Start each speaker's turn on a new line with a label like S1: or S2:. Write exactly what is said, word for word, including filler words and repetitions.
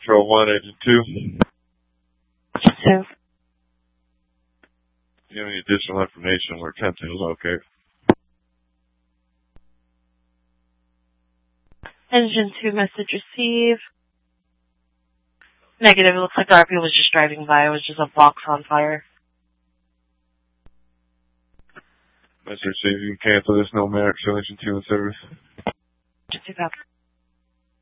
S1: Control one, Agent two.
S2: Two.
S1: Do you have any additional information we're attempting to locate?
S2: Engine two message received. Negative, it looks like the R P was just driving by. It was just a box on fire.
S1: Message received, you can cancel this. No matter, show Engine two in service.
S2: Just two copy.